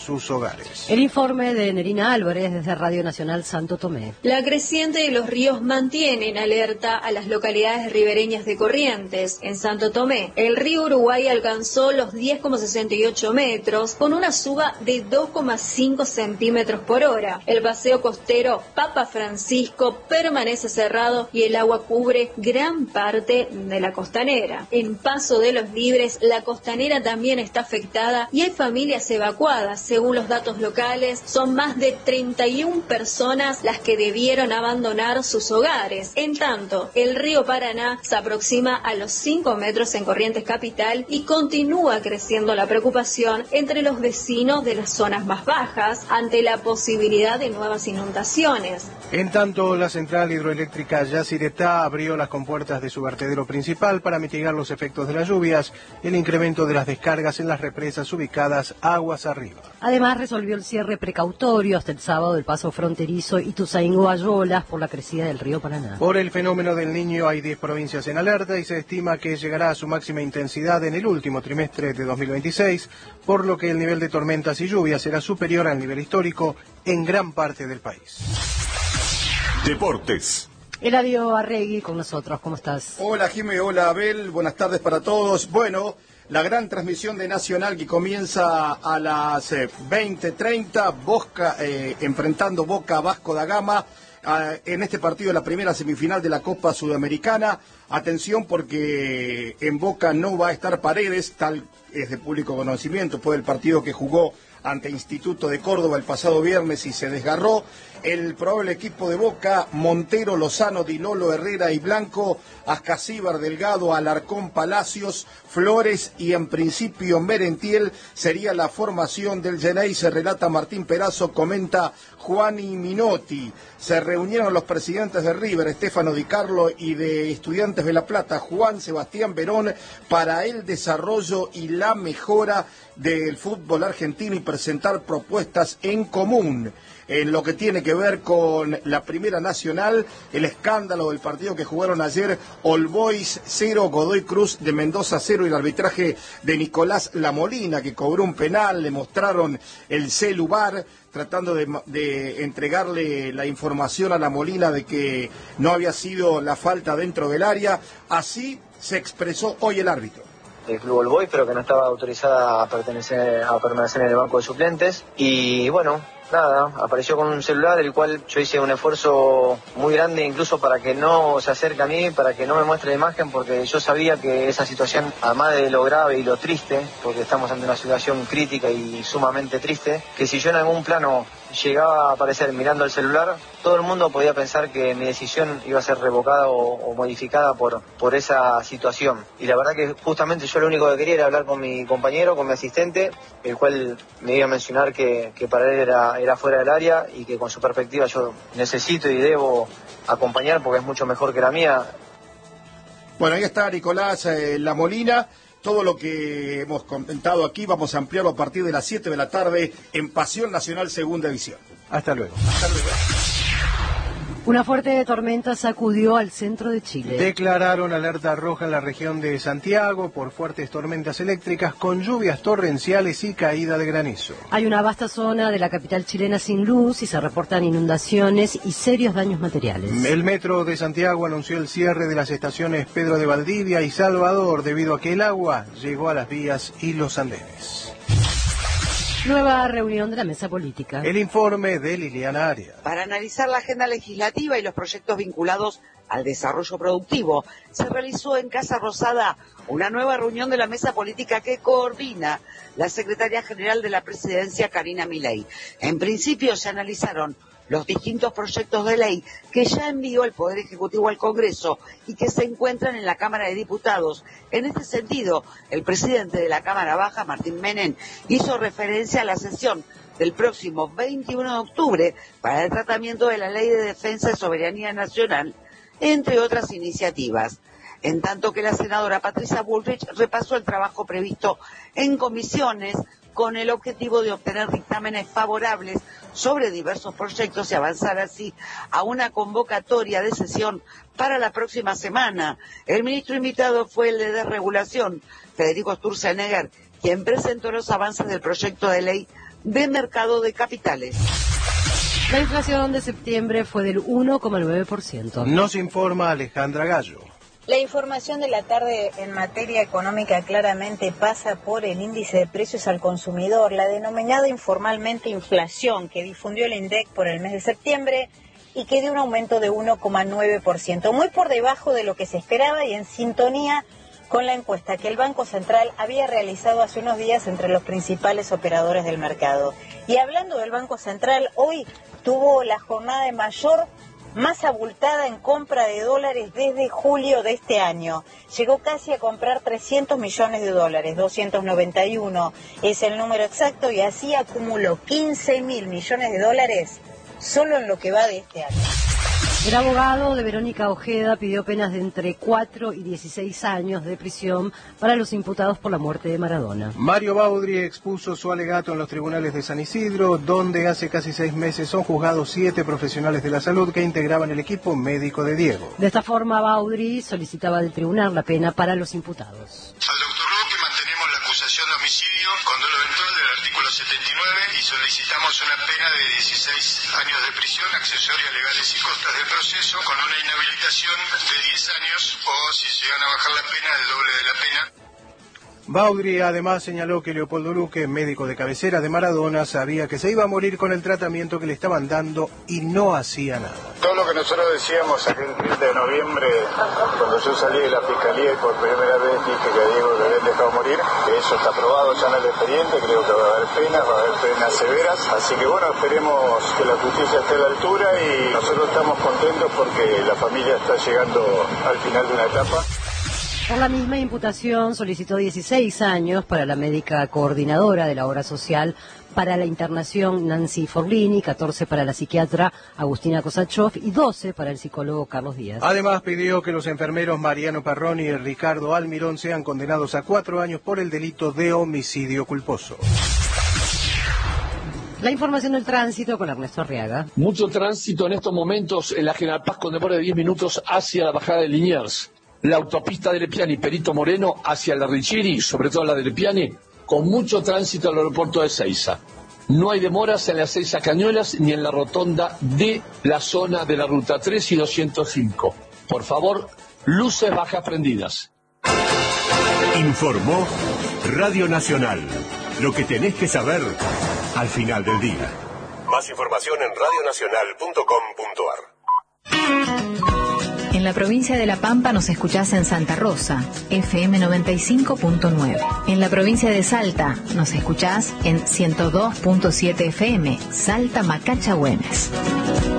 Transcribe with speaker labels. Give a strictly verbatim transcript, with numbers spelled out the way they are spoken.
Speaker 1: sus hogares.
Speaker 2: El informe de Nerina Álvarez desde Radio Nacional Santo Tomé.
Speaker 3: La creciente de los ríos mantiene en alerta a las localidades ribereñas de Corrientes. En Santo Tomé, el río Uruguay alcanzó los diez coma sesenta y ocho metros con una suba de dos coma cinco centímetros por hora. El paseo costero Papa Francisco permanece cerrado y el agua cubre gran parte de la costanera. En Paso de los Libres, la costanera también está afectada y hay familias evacuadas. Según los datos locales, son más de treinta y una personas las que debieron abandonar sus hogares. En tanto, el río Paraná se aproxima a los cinco metros en Corrientes Capital y continúa creciendo la preocupación entre los vecinos de las zonas más bajas ante la posibilidad de nuevas inundaciones.
Speaker 1: En tanto, la central hidroeléctrica Yacyretá abrió las compuertas de su vertedero principal para mitigar los efectos de las lluvias y el incremento de las descargas en las represas ubicadas aguas arriba.
Speaker 2: Además, resolvió el cierre precautorio hasta el sábado del paso fronterizo Ituzaingó-Ayolas por la crecida del río Paraná.
Speaker 1: Por el fenómeno del Niño hay diez provincias en alerta y se estima que llegará a su máxima intensidad en el último trimestre de dos mil veintiséis, por lo que el nivel de tormentas y lluvias será superior al nivel histórico en gran parte del país.
Speaker 4: Deportes.
Speaker 2: Eladio Arregui con nosotros, ¿cómo estás?
Speaker 5: Hola Jimmy, hola Abel, buenas tardes para todos. Bueno, la gran transmisión de Nacional que comienza a las eh, veinte treinta, Boca, eh, enfrentando Boca a Vasco da Gama, eh, en este partido la primera semifinal de la Copa Sudamericana. Atención porque en Boca no va a estar Paredes, tal es de público conocimiento, después del partido que jugó ante Instituto de Córdoba el pasado viernes y se desgarró. El probable equipo de Boca: Montero, Lozano, Di Lolo, Herrera y Blanco, Ascasíbar, Delgado, Alarcón, Palacios, Flores y en principio Merentiel sería la formación del Genei, se relata Martín Perazo, comenta Juani Minotti. Se reunieron los presidentes de River, Estefano Di Carlo, y de Estudiantes de La Plata, Juan Sebastián Verón, para el desarrollo y la mejora del fútbol argentino y presentar propuestas en común. En lo que tiene que ver con la Primera Nacional, el escándalo del partido que jugaron ayer, All Boys cero, Godoy Cruz de Mendoza cero, y el arbitraje de Nicolás Lamolina, que cobró un penal, le mostraron el celular, tratando de, de entregarle la información a Lamolina de que no había sido la falta dentro del área. Así se expresó hoy el árbitro
Speaker 6: del Club All Boys, pero que no estaba autorizada a pertenecer, a permanecer en el banco de suplentes. Y bueno, nada, apareció con un celular, el cual yo hice un esfuerzo muy grande incluso para que no se acerque a mí, para que no me muestre la imagen, porque yo sabía que esa situación, además de lo grave y lo triste, porque estamos ante una situación crítica y sumamente triste, que si yo en algún plano llegaba a aparecer mirando el celular, todo el mundo podía pensar que mi decisión iba a ser revocada o, o modificada por, por esa situación. Y la verdad que justamente yo lo único que quería era hablar con mi compañero, con mi asistente, el cual me iba a mencionar que, que para él era, era fuera del área y que con su perspectiva yo necesito y debo acompañar porque es mucho mejor que la mía.
Speaker 5: Bueno, ahí está Nicolás eh, Lamolina. Todo lo que hemos comentado aquí vamos a ampliarlo a partir de las siete de la tarde en Pasión Nacional Segunda División.
Speaker 1: Hasta luego.
Speaker 5: Hasta luego.
Speaker 2: Una fuerte tormenta sacudió al centro de Chile.
Speaker 1: Declararon alerta roja en la región de Santiago por fuertes tormentas eléctricas con lluvias torrenciales y caída de granizo.
Speaker 2: Hay una vasta zona de la capital chilena sin luz y se reportan inundaciones y serios daños materiales.
Speaker 1: El Metro de Santiago anunció el cierre de las estaciones Pedro de Valdivia y Salvador debido a que el agua llegó a las vías y los andenes.
Speaker 2: Nueva reunión de la mesa política.
Speaker 1: El informe de Liliana Arias.
Speaker 7: Para analizar la agenda legislativa y los proyectos vinculados al desarrollo productivo, se realizó en Casa Rosada una nueva reunión de la mesa política que coordina la secretaria general de la presidencia, Karina Milei. En principio se analizaron los distintos proyectos de ley que ya envió el Poder Ejecutivo al Congreso y que se encuentran en la Cámara de Diputados. En este sentido, el presidente de la Cámara Baja, Martín Menem, hizo referencia a la sesión del próximo veintiuno de octubre para el tratamiento de la Ley de Defensa de Soberanía Nacional, entre otras iniciativas. En tanto que la senadora Patricia Bullrich repasó el trabajo previsto en comisiones con el objetivo de obtener dictámenes favorables sobre diversos proyectos y avanzar así a una convocatoria de sesión para la próxima semana. El ministro invitado fue el de Desregulación, Federico Sturzenegger, quien presentó los avances del proyecto de ley de Mercado de Capitales.
Speaker 2: La inflación de septiembre fue del uno coma nueve por ciento.
Speaker 1: Nos informa Alejandra Gallo.
Speaker 4: La información de la tarde en materia económica claramente pasa por el índice de precios al consumidor, la denominada informalmente inflación, que difundió el INDEC por el mes de septiembre y que dio un aumento de uno coma nueve por ciento, muy por debajo de lo que se esperaba y en sintonía con la encuesta que el Banco Central había realizado hace unos días entre los principales operadores del mercado. Y hablando del Banco Central, hoy tuvo la jornada de mayor más abultada en compra de dólares desde julio de este año. Llegó casi a comprar trescientos millones de dólares, doscientos noventa y uno es el número exacto, y así acumuló quince mil millones de dólares solo en lo que va de este año.
Speaker 2: El abogado de Verónica Ojeda pidió penas de entre cuatro y dieciséis años de prisión para los imputados por la muerte de Maradona.
Speaker 1: Mario Baudry expuso su alegato en los tribunales de San Isidro, donde hace casi seis meses son juzgados siete profesionales de la salud que integraban el equipo médico de Diego.
Speaker 2: De esta forma, Baudry solicitaba del tribunal la pena para los imputados.
Speaker 8: Al doctor Luque mantenemos la acusación de homicidio con dolo eventual del artículo setenta y nueve y solicitamos una pena de dieciséis años de prisión, accesorias legales y costas del proceso, con una inhabilitación de diez años o, si llegan a bajar la pena, el doble de la pena.
Speaker 1: Baudry además señaló que Leopoldo Luque, médico de cabecera de Maradona, sabía que se iba a morir con el tratamiento que le estaban dando y no hacía nada.
Speaker 8: Todo lo que nosotros decíamos aquel treinta de noviembre, cuando yo salí de la fiscalía y por primera vez dije que a Diego le habían dejado morir, que eso está probado ya en el expediente, creo que va a haber penas, va a haber penas severas, así que bueno, esperemos que la justicia esté a la altura y nosotros estamos contentos porque la familia está llegando al final de una etapa.
Speaker 2: Por la misma imputación solicitó dieciséis años para la médica coordinadora de la obra social para la internación Nancy Forlini, catorce para la psiquiatra Agustina Kosachov y doce para el psicólogo Carlos Díaz.
Speaker 1: Además pidió que los enfermeros Mariano Parroni y Ricardo Almirón sean condenados a cuatro años por el delito de homicidio culposo.
Speaker 2: La información del tránsito con Ernesto Arriaga.
Speaker 9: Mucho tránsito en estos momentos en la General Paz con demora de diez minutos hacia la bajada de Liniers. La autopista de Lepiani, Perito Moreno, hacia la Riccieri, sobre todo la de Lepiani, con mucho tránsito al aeropuerto de Ezeiza. No hay demoras en las Ezeiza Cañuelas ni en la rotonda de la zona de la Ruta tres y doscientos cinco. Por favor, luces bajas prendidas.
Speaker 10: Informó Radio Nacional. Lo que tenés que saber al final del día. Más información en radio nacional punto com punto ar.
Speaker 11: En la provincia de La Pampa nos escuchás en Santa Rosa, F M noventa y cinco punto nueve. En la provincia de Salta nos escuchás en ciento dos punto siete F M, Salta Macacha Güemes.